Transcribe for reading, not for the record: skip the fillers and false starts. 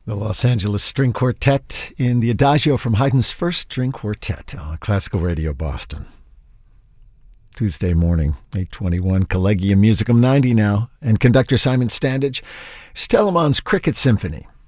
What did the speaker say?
The Los Angeles String Quartet in the Adagio from Haydn's First String Quartet on Classical Radio Boston. Tuesday morning, 8:21, Collegium Musicum 90 now, and conductor Simon Standage, Teleman's Cricket Symphony.